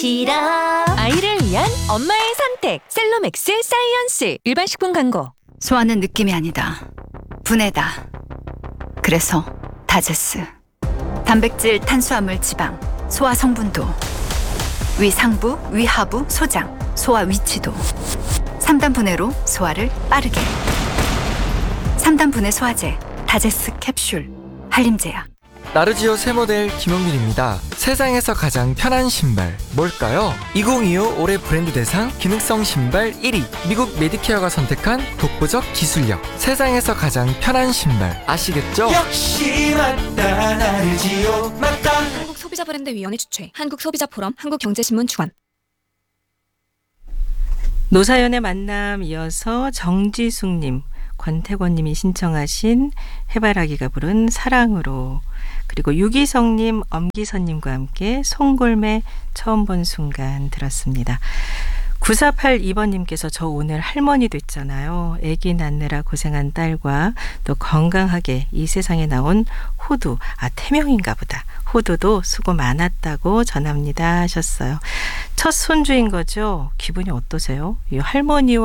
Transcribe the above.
싫어. 아이를 위한 엄마의 선택 셀로맥스 사이언스. 일반 식품 광고. 소화는 느낌이 아니다. 분해다. 그래서 다제스. 단백질, 탄수화물, 지방, 소화 성분도, 위 상부, 위 하부, 소장, 소화 위치도 3단 분해로 소화를 빠르게. 3단 분해 소화제 다제스 캡슐 한림제약. 나르지오 새 모델 김용민입니다. 세상에서 가장 편한 신발 뭘까요? 2025 올해 브랜드 대상 기능성 신발 1위, 미국 메디케어가 선택한 독보적 기술력. 세상에서 가장 편한 신발 아시겠죠? 역시 맞다, 나르지오 맞다. 한국소비자브랜드위원회 주최, 한국소비자포럼, 한국경제신문 주관. 노사연의 만남 이어서 정지숙님, 권태권님이 신청하신 해바라기가 부른 사랑으로, 그리고 유기성님, 엄기선님과 함께 송골매 처음 본 순간 들었습니다. 9482번님께서 저 오늘 할머니 됐잖아요. 아기 낳느라 고생한 딸과 또 건강하게 이 세상에 나온 호두, 태명인가 보다. 호두도 수고 많았다고 전합니다 하셨어요. 첫 손주인 거죠. 기분이 어떠세요? 이 할머니와